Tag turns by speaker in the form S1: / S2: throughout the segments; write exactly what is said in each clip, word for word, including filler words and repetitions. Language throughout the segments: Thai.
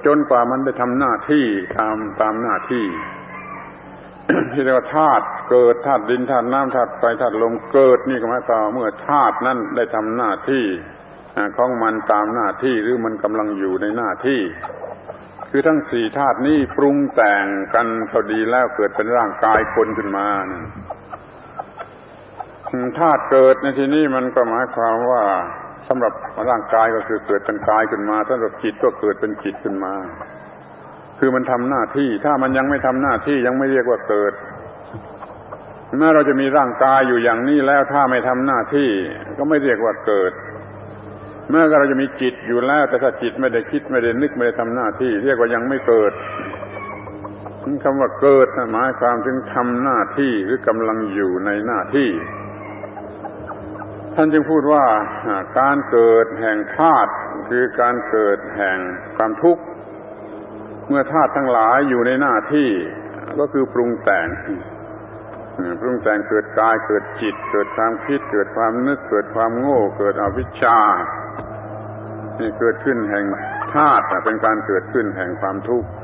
S1: จนกว่ามันได้ทำหน้าที่ตามตามหน้าที่ ที่เรียกว่าธาตุเกิดธาตุดินธาตุน้ำธาตุไฟธาตุลมเกิดนี่ก็หมายความเมื่อธาตุนั้นได้ทำหน้าที่ของมันตามหน้าที่หรือมันกำลังอยู่ในหน้าที่คือทั้งสี่ธาตุนี้ปรุงแต่งกันพอดีแล้วเกิดเป็นร่างกายคนขึ้นมาธาตุเกิดในที่นี้มันก็หมายความว่าสำหรับร่างกายก็คือเกิดเป็นกายขึ้นมาสำหรับจิตก็เกิดเป็นจิตขึ้นมาคือมันทำหน้าที่ถ้ามันยังไม่ทำหน้าที่ยังไม่เรียกว่าเกิดแม้เราจะมีร่างกายอยู่อย่างนี้แล้วถ้าไม่ทำหน้าที่ก็ไม่เรียกว่าเกิดเมื่อเราจะมีจิตอยู่แล้วแต่ถ้าจิตไม่ได้คิดไม่ได้นึกไม่ได้ทำหน้าที่เรียกว่ายังไม่เกิดคำว่าเกิดหมายความถึงทำหน้าที่หรือกำลังอยู่ในหน้าที่ท่านจึงพูดว่าการเกิดแห่งธาตุคือการเกิดแห่งความทุกข์เมื่อธาตุทั้งหลายอยู่ในหน้าที่ก็คือปรุงแต่งปรุงแต่งเกิดกายเกิดจิตเกิดความคิดเกิดความนึกเกิดความโง่เกิดอวิชชานี่เกิดขึ้นแห่งธาตุเป็นการเกิดขึ้นแห่งความทุกข์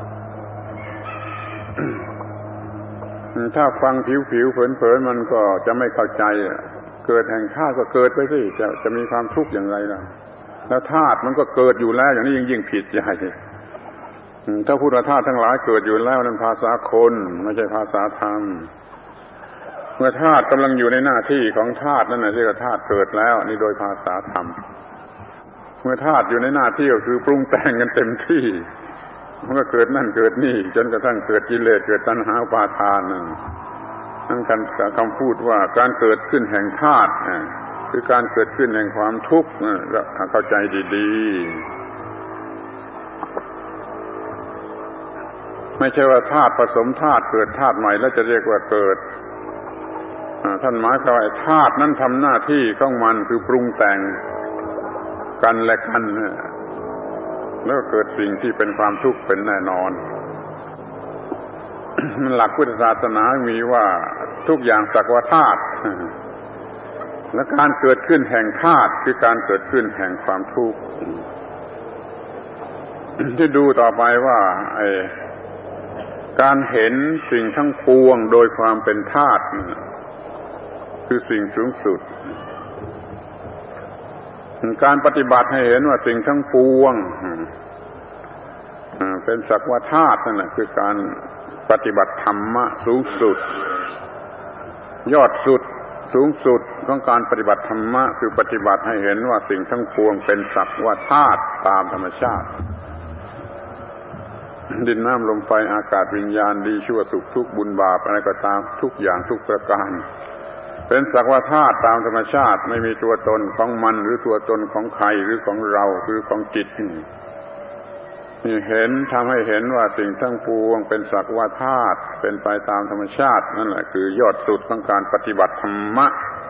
S1: ถ้าฟังผิวๆเผินๆมันก็จะไม่เข้าใจเกิดแห่งธาตุก็เกิดไปสิจะจะมีความทุกข์อย่างไรล่ะแล้วธาตุมันก็เกิดอยู่แล้วอย่างนี้ยิ่งยิ่งผิดใหญ่ถ้าพูดว่าธาตุทั้งหลายเกิดอยู่แล้วนั้นภาษาคนไม่ใช่ภาษาธรรมเมื่อธาตุกำลังอยู่ในหน้าที่ของธาตุนั่นน่ะเรียกว่าธาตุเกิดแล้วนี่โดยภาษาธรรมเมื่อธาตุอยู่ในหน้าที่ก็คือปรุงแต่งกันเต็มที่มันก็เกิดนั่นเกิดนี่จนกระทั่งเกิดกิเลสเกิดตัณหาอุปาทานนั่นกันคำพูดว่าการเกิดขึ้นแห่งธาตุคือการเกิดขึ้นแห่งความทุกข์เข้าใจดีๆไม่ใช่ว่าธาตุผสมธาตุเกิดธาตุใหม่แล้วจะเรียกว่าเกิดท่านหมายความว่าธาตุนั้นทำหน้าที่ของมันคือปรุงแต่งกันและกันแล้วก็เกิดสิ่งที่เป็นความทุกข์เป็นแน่นอนหลักพุทธศาสนามีว่าทุกอย่างสักว่าธาตุและการเกิดขึ้นแห่งธาตุคือการเกิดขึ้นแห่งความทุกข์ที่ดูต่อไปว่าไอ้การเห็นสิ่งทั้งปวงโดยความเป็นธาตุคือสิ่งสูงสุดการปฏิบัติให้เห็นว่าสิ่งทั้งปวงเป็นสักว่าธาตุนั่นแหละคือการปฏิบัติธรรมะสูงสุดยอดสุดสูงสุดของการปฏิบัติธรรมะคือปฏิบัติให้เห็นว่าสิ่งทั้งปวงเป็นสักว่าธาตุตามธรรมชาติดินน้ำลมไฟอากาศวิญญาณดีชั่วสุขทุกข์บุญบาปอะไรก็ตามทุกอย่างทุกประการเป็นสักว่าธาตุตามธรรมชาติไม่มีตัวตนของมันหรือตัวตนของใครหรือของเราหรือของจิตนี่เห็นทำให้เห็นว่าสิ่งทั้งปวงเป็นสักว่าธาตุเป็นไปตามธรรมชาตินั่นแหละคือยอดสุดของการปฏิบัติธรรมะ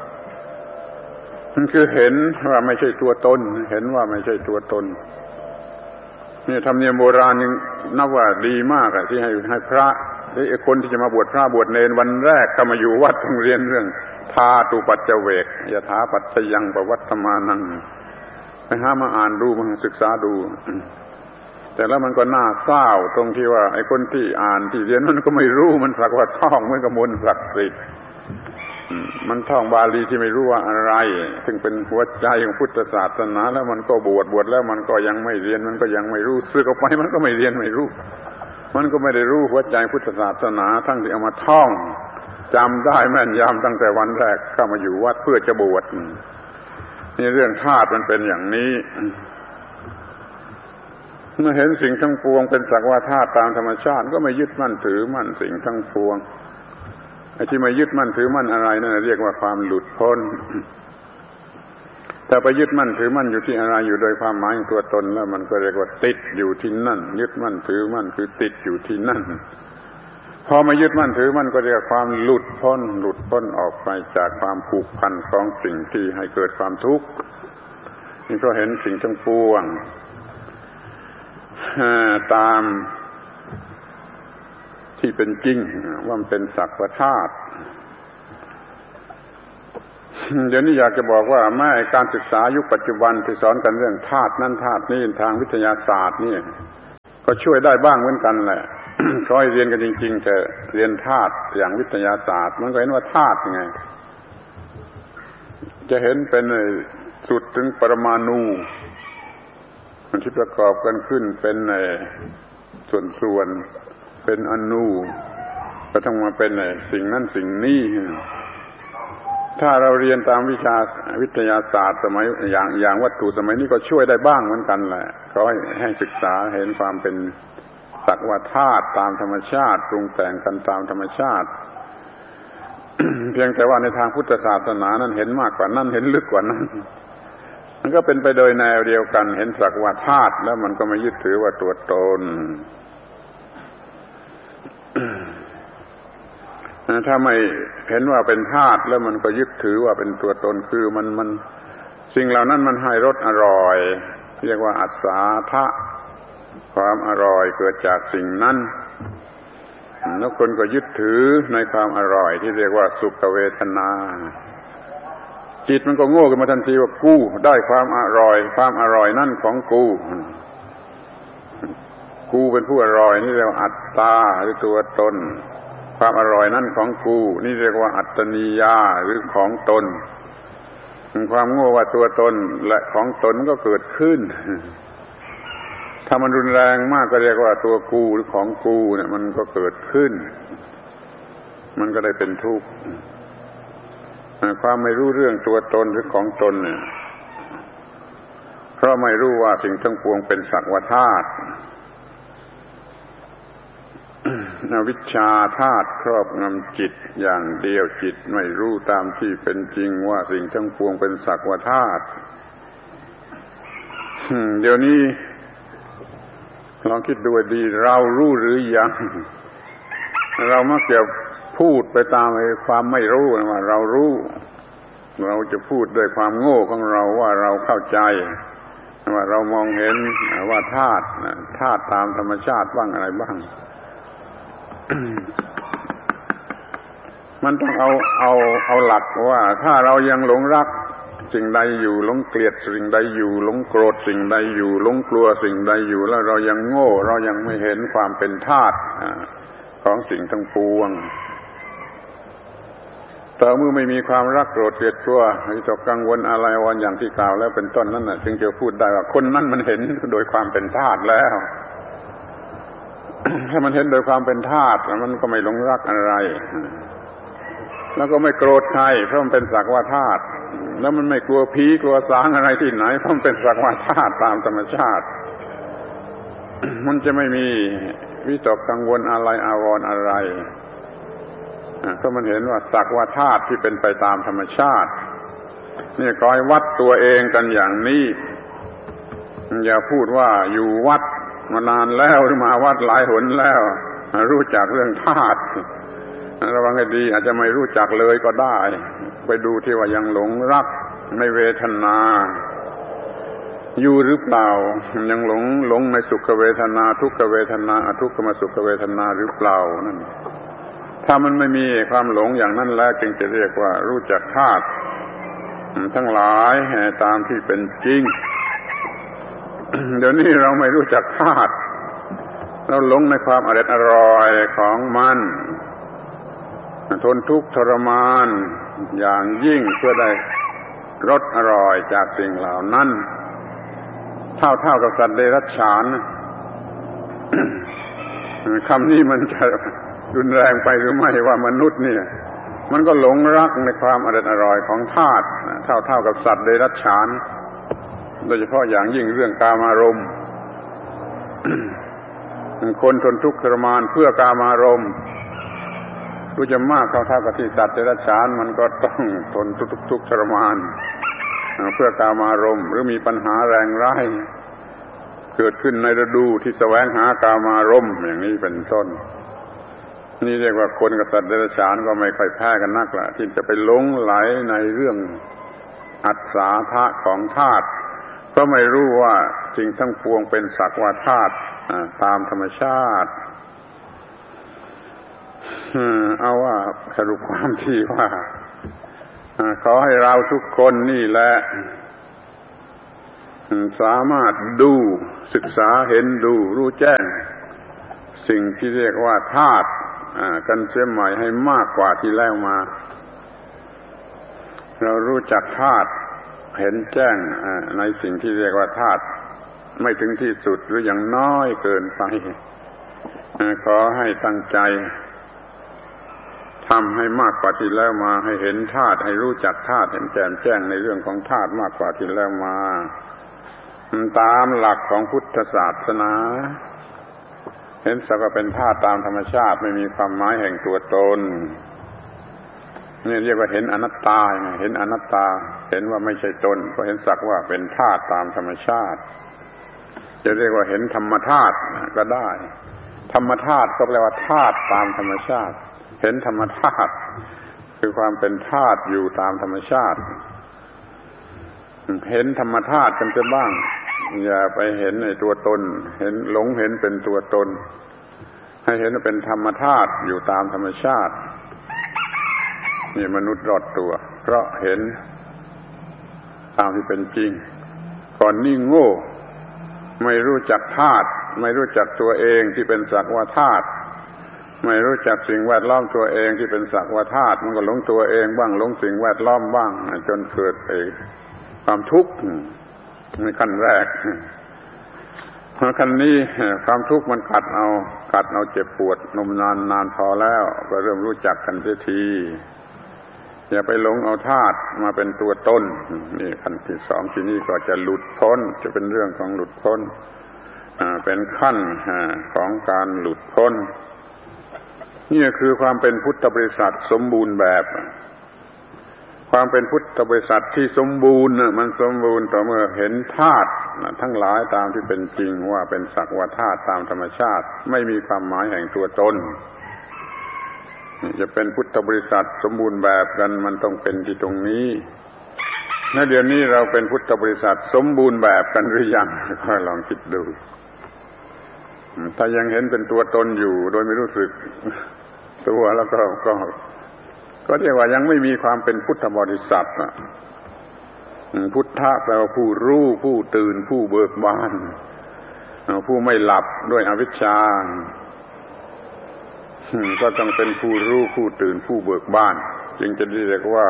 S1: มันคือเห็นว่าไม่ใช่ตัวตนเห็นว่าไม่ใช่ตัวตนนี่ธรรมเนียมโบราณยังนับว่าดีมากอะที่ให้ให้พระหรือไอ้คนที่จะมาบวชพระบวชเนรวันแรกก็มาอยู่วัดต้องเรียนเรื่องธาตุปัจจเวกยถาปัจจยังปวัตตมานังไปหามาอ่านดูมาศึกษาดูแต่แล้วมันก็น่าเศร้าตรงที่ว่าไอ้คนที่อ่านที่เรียนมันก็ไม่รู้มันสักว่าท่องเหมือนกับมนต์ศักดิ์สิทธิ์มันท่องบาลีที่ไม่รู้ว่าอะไรซึ่งเป็นหัวใจของพุทธศาสนาแล้วมันก็บวชบวชแล้วมันก็ยังไม่เรียนมันก็ยังไม่รู้สึกออกไปมันก็ไม่เรียนไม่รู้มันก็ไม่ได้รู้หัวใจพุทธศาสนาทั้งที่เอามาท่องจำได้แม่นยำตั้งแต่วันแรกเข้ามาอยู่วัดเพื่อจะบวชนี่เรื่องธาตุมันเป็นอย่างนี้เมื่อเห็นสิ่งทั้งปวงเป็นสักว่าธาตุตามธรรมชาติก็ไม่ยึดมั่นถือมั่นสิ่งทั้งปวงไอ้ที่ไม่ยึดมั่นถือมั่นอะไรนั่นเรียกว่าความหลุดพ้นแต่ไปยึดมั่นถือมั่นอยู่ที่อะไรอยู่โดยความหมายของตัวตนแล้วมันก็เรียกว่าติดอยู่ที่นั่นยึดมั่นถือมั่นคือติดอยู่ที่นั่นพอมายึดมั่นถือมั่นก็เรียกความหลุดพ้นหลุดพ้นออกไปจากความผูกพันของสิ่งที่ให้เกิดความทุกข์นี่ก็เห็นสิ่งทั้งปวงตามที่เป็นจริงว่ามันเป็นสักว่าธาตุเดี๋ยวนี้อยากจะบอกว่าแม้การศึกษายุคปัจจุบันที่สอนกันเรื่องธาตุนั้นธาตุนี้ทางวิทยาศาสตร์นี่ก็ช่วยได้บ้างเหมือนกันแหละ ขอให้เรียนกันจริงๆแต่เรียนธาตุอย่างวิทยาศาสตร์มันก็เห็นว่าธาตุไงจะเห็นเป็นสุดถึงปรมาณูที่ประกอบกันขึ้นเป็นส่วนๆเป็นอณูก็ต้องมาเป็นสิ่งนั้นสิ่งนี้ถ้าเราเรียนตามวิชาวิทยาศาสตร์สมัยอย่างอย่างวัตถุสมัยนี้ก็ช่วยได้บ้างเหมือนกันแหละขอให้ให้ศึกษาเห็นความเป็นสักว่าธาตุตามธรรมชาติปรุงแต่งกันตามธรรมชาติ เพียงแต่ว่าในทางพุทธศาสนานั้นเห็นมากกว่านั้นเห็นลึกกว่านั้นมันก็เป็นไปโดยแนวเดียวกันเห็นสักว่าธาตุแล้วมันก็ไม่ยึดถือว่าตัวตน ถ้าไม่เห็นว่าเป็นธาตุแล้วมันก็ยึดถือว่าเป็นตัวตนคือมันมันสิ่งเหล่านั้นมันให้รสอร่อยเรียกว่าอัศาทะความอร่อยเกิดจากสิ่งนั้นแล้วคนก็ยึดถือในความอร่อยที่เรียกว่าสุขเวทนาจิตมันก็โง่ขึ้นมาทันทีว่ากูได้ความอร่อยความอร่อยนั่นของกูกูเป็นผู้อร่อยนี่เรียกว่าอัตตาหรือตัวตนความอร่อยนั่นของกูนี่เรียกว่าอัตตนิยาหรือของตนความโง่ว่าตัวตนและของตนก็เกิดขึ้นถ้ามันรุนแรงมากก็เรียกว่าตัวกูหรือของกูเนี่ยมันก็เกิดขึ้นมันก็ได้เป็นทุกข์ความไม่รู้เรื่องตัวตนหรือของตนเนี่ยเพราะไม่รู้ว่าสิ่งทั้งปวงเป็นสักว่าธาตุอวิชชาธาตุครอบงำจิตอย่างเดียวจิตไม่รู้ตามที่เป็นจริงว่าสิ่งทั้งปวงเป็นสักว่าธาตุเดี๋ยวนี้ลองคิดดูดีเรารู้หรือยังเรามักจะพูดไปตามไอ้ความไม่รู้ว่าเรารู้เราจะพูดด้วยความโง่ของเราว่าเราเข้าใจว่าเรามองเห็นว่าธาตุธาตุตามธรรมชาติบ้างอะไรบ้าง มันต้องเอาเอาเอาหลักว่าถ้าเรายังหลงรักสิ่งใดอยู่หลงเกลียดสิ่งใดอยู่หลงโกรธสิ่งใดอยู่หลงกลัวสิ่งใดอยู่แล้วเรายังโง่เรายังไม่เห็นความเป็นธาตุของสิ่งทั้งปวงแต่เมื่อไม่มีความรักโกรธเกลียดกลัววิตกกังวลอะไรวันอย่างที่กล่าวแล้วเป็นต้นนั้นน่ะจึงจะพูดได้ว่าคนนั้นมันเห็นโดยความเป็นธาตุแล้ว ถ้ามันเห็นโดยความเป็นธาตุมันก็ไม่หลงรักอะไรแล้วก็ไม่โกรธใครเพราะมันเป็นสักว่าธาตุแล้วมันไม่กลัวผีกลัวสางอะไรที่ไหนเพราะมันเป็นสักว่าธาตุตามธรรมชาติ มันจะไม่มีวิตกกังวลอะไรอาวรณ์อะไรเพราะมันเห็นว่าสักว่าธาตุที่เป็นไปตามธรรมชาตินี่ก็ให้วัดตัวเองกันอย่างนี้อย่าพูดว่าอยู่วัดมานานแล้วหรือมาวัดหลายหนแล้วรู้จักเรื่องธาตุระวังให้ดีอาจจะไม่รู้จักเลยก็ได้ไปดูที่ว่ายังหลงรักในเวทนาอยู่หรือเปล่ายังหลงหลงในสุขเวทนาทุกขเวทนาอทุกขมสุขเวทนาหรือเปล่านั่นถ้ามันไม่มีความหลงอย่างนั้นแล้วจึงจะเรียกว่ารู้จักธาตุทั้งหลายตามที่เป็นจริง เดี๋ยวนี้เราไม่รู้จักธาตุเราหลงในความอร่อยอร่อยของมันทนทุกข์ทรมานอย่างยิ่งเพื่อได้รสอร่อยจากสิ่งเหล่านั้นเท่าๆกับสัตว์เดรัจฉาน คำนี้มันจะรุนแรงไปหรือไม่ว่ามนุษย์เนี่ยมันก็หลงรักในความอร่อยอร่อยของธาตุเท่าๆกับสัตว์เดรัจฉานโดยเฉพาะอย่างยิ่งเรื่องกามารมณ์ คนทนทุกข์ทรมานเพื่อกามารมณ์รู้จะมากเท่าๆกับที่สัตว์เดรัจฉานมันก็ต้องทนทุกข์ทรมานเพื่อกามารมณ์หรือมีปัญหาแรงร้ายเกิดขึ้นในฤดูที่แสวงหากามารมณ์อย่างนี้เป็นต้นนี่เรียกว่าคนกับสัตว์เดรัจฉานก็ไม่ค่อยแพ้กันนักละที่จะไปหลงไหลในเรื่องอัศาทะของธาตุเพราะไม่รู้ว่าสิ่งทั้งปวงเป็นสักว่าธาตุตามธรรมชาติเอาว่าสรุปความที่ว่าขอให้เราทุกคนนี่แหละสามารถดูศึกษาเห็นดูรู้แจ้งสิ่งที่เรียกว่าธาตุกันเสียใหม่ให้มากกว่าที่แล้วมาเรารู้จักธาตุเห็นแจ้งในสิ่งที่เรียกว่าธาตุไม่ถึงที่สุดหรืออย่างน้อยเกินไปขอให้ตั้งใจทำให้มากกว่าที่แล้วมาให้เห็นธาตุให้รู้จักธาตุเห็นแจ่มแจ้งในเรื่องของธาตุมากกว่าที่แล้วมาตามหลักของพุทธศาสนาเห็นสักว่าเป็นธาตุตามธรรมชาติไม่มีความหมายแห่งตัวตนนี่เรียกว่าเห็นอนัตตาเห็นอนัตตาเห็นว่าไม่ใช่ตนก็เห็นสักว่าเป็นธาตุตามธรรมชาติจะเรียกว่าเห็นธรรมธาตุก็ได้ธรรมธาตุก็แปลว่าธาตุตามธรรมชาติเห็นธรรมธาตุคือความเป็นธาตุอยู่ตามธรรมชาติเห็นธรรมธาตุกันจะบ้างอย่าไปเห็นในตัวตนเห็นหลงเห็นเป็นตัวตนให้เห็นว่าเป็นธรรมธาตุอยู่ตามธรรมชาตินี่มนุษย์รอดตัวเพราะเห็นตามที่เป็นจริงก่อนนี่โง่ไม่รู้จักธาตุไม่รู้จักตัวเองที่เป็นสักว่าธาตุไม่รู้จักสิ่งแวดล้อมตัวเองที่เป็นสักว่าธาตุมันก็หลงตัวเองบ้างหลงสิ่งแวดล้อมบ้างจนเกิดความทุกข์ในขั้นแรกเพราะขั้นนี้ความทุกข์มันกัดเอากัดเอาเจ็บปวดนมนานนานพอแล้วก็เริ่มรู้จักกันเสียทีอย่าไปหลงเอาธาตุมาเป็นตัวตนนี่ขั้นที่สองที่นี่ก็จะหลุดพ้นจะเป็นเรื่องของหลุดพ้นเป็นขั้นของการหลุดพ้นนี่คือความเป็นพุทธบริษัทสมบูรณ์แบบความเป็นพุทธบริษัทที่สมบูรณ์มันสมบูรณ์ต่อเมื่อเห็นธาตุทั้งหลายตามที่เป็นจริงว่าเป็นสักว่าธาตุตามธรรมชาติไม่มีความหมายแห่งตัวตนจะเป็นพุทธบริษัทสมบูรณ์แบบกันมันต้องเป็นที่ตรงนี้ณเดี๋ยวนี้เราเป็นพุทธบริษัทสมบูรณ์แบบกันหรือยังก็ลองคิดดูถ้ายังเห็นเป็นตัวตนอยู่โดยไม่รู้สึกตัวแล้วก็ก็ก็เรียกว่ายังไม่มีความเป็นพุทธบริษัทอ่ะพุทธะแปลว่าผู้รู้ผู้ตื่นผู้เบิกบานผู้ไม่หลับด้วยอวิชชาก็ต้องเป็นผู้รู้ผู้ตื่นผู้เบิกบานจึงจะเรียกว่า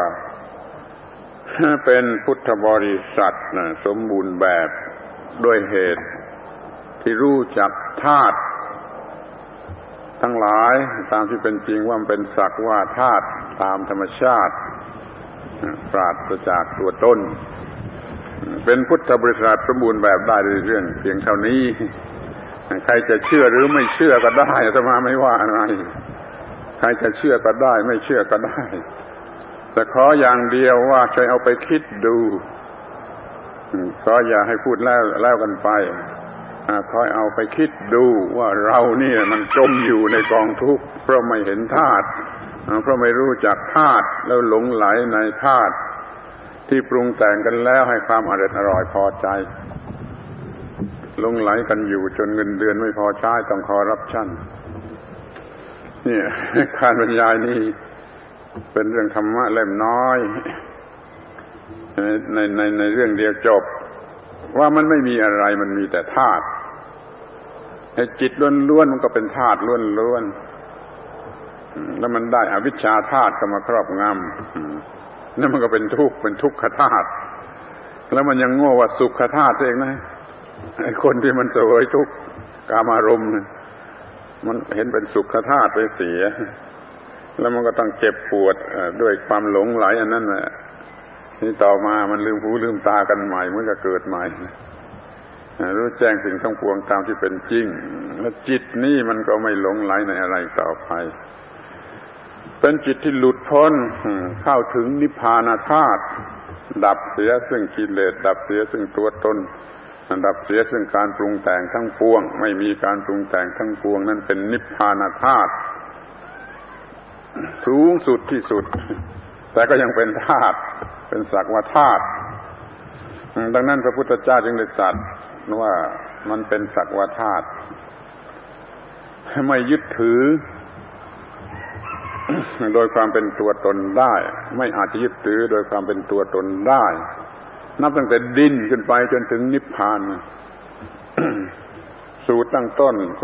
S1: เป็นพุทธบริษัทสมบูรณ์แบบด้วยเหตุที่รู้จักธาตุทั้งหลายตามที่เป็นจริงว่ามันเป็นสักว่าธาตุตามธรรมชาติปราศจากตัวตนเป็นพุทธบริษัทสมบูรณ์แบบได้เรื่องเพียงเท่านี้ใครจะเชื่อหรือไม่เชื่อก็ได้อาตมาไม่ว่าอะไรใครจะเชื่อก็ได้ไม่เชื่อก็ได้แต่ขออย่างเดียวว่าช่วยเอาไปคิดดูขออย่าให้พูดแล้วแล้วกันไปคอยเอาไปคิดดูว่าเราเนี่ยมันจมอยู่ในกองทุกข์เพราะไม่เห็นธาตุเพราะไม่รู้จักธาตุแล้วหลงไหลในธาตุที่ปรุงแต่งกันแล้วให้ความอร่อยอร่อยพอใจหลงไหลกันอยู่จนเงินเดือนไม่พอใช้ต้องคอร์รัปชั่นนี่การบรรยายนี่เป็นเรื่องธรรมะเล่มน้อยในในในเรื่องเดียวจบว่ามันไม่มีอะไรมันมีแต่ธาตุไอ้จิตล้วนๆมันก็เป็นธาตุล้วนๆแล้วมันได้อวิชชาธาตุเข้ามาครอบงำนั่นมันก็เป็นทุกข์เป็นทุกขธาตุแล้วมันยังโง่ว่าสุขธาตุเองนะไอ้คนที่มันเสวยทุกข์กามารมณ์มันเห็นเป็นสุขธาตุไปเสียแล้วมันก็ต้องเจ็บปวดด้วยความหลงไหลอันนั้นแหละนี่ต่อมามันลืมหูลืมตากันใหม่เหมือนกับเกิดใหม่รู้แจ้งสิ่งทั้งปวงตามที่เป็นจริงแล้วจิตนี่มันก็ไม่หลงไหลในอะไรต่อไปเป็นจิตที่หลุดพ้นเข้าถึงนิพพานธาตุดับเสียซึ่งกิเลสดับเสียซึ่งตัวตนดับเสียซึ่งการปรุงแต่งทั้งปวงไม่มีการปรุงแต่งทั้งปวงนั่นเป็นนิพพานธาตุสูงสุดที่สุดแต่ก็ยังเป็นธาตุเป็นสักว่าธาตุดังนั้นพระพุทธเจ้าจึงได้ตรัสว่ามันเป็นสักว่าธาตุไม่ยึดถือโดยความเป็นตัวตนได้ไม่อาจจะยึดถือโดยความเป็นตัวตนได้นับตั้งแต่ดินขึ้นไปจนถึงนิพพานสูตรตั้งต้น